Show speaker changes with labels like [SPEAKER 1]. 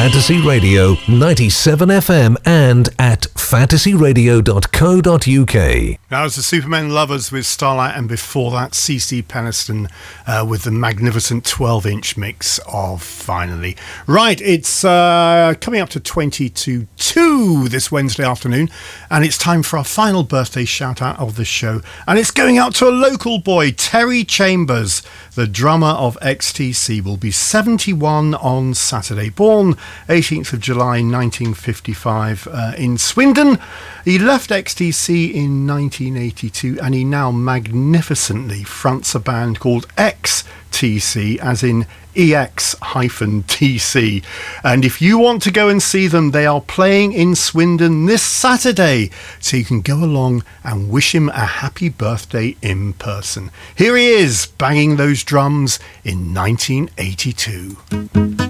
[SPEAKER 1] Fantasy Radio 97 FM and at fantasyradio.co.uk.
[SPEAKER 2] That was the Supermen Lovers with Starlight, and before that CC Peniston with the magnificent 12-inch mix of Finally. Right, it's coming up to 20 to 2 this Wednesday afternoon, and it's time for our final birthday shout-out of the show, and it's going out to a local boy, Terry Chambers, the drummer of XTC, will be 71 on Saturday. Born 18th of July 1955 in Swindon. He left XTC in 1982 and he now magnificently fronts a band called XTC, as in EX-TC. And if you want to go and see them, they are playing in Swindon this Saturday, so you can go along and wish him a happy birthday in person. Here he is, banging those drums in 1982.